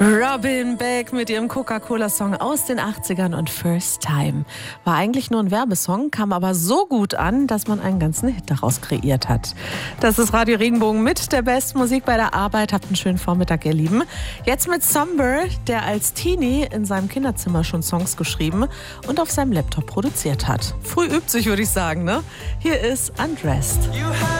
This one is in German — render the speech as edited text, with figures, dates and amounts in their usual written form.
Robin Beck mit ihrem Coca-Cola-Song aus den 80ern und First Time. War eigentlich nur ein Werbesong, kam aber so gut an, dass man einen ganzen Hit daraus kreiert hat. Das ist Radio Regenbogen mit der besten Musik bei der Arbeit. Habt einen schönen Vormittag, ihr Lieben. Jetzt mit Somber, der als Teenie in seinem Kinderzimmer schon Songs geschrieben und auf seinem Laptop produziert hat. Früh übt sich, würde ich sagen, ne? Hier ist Undressed.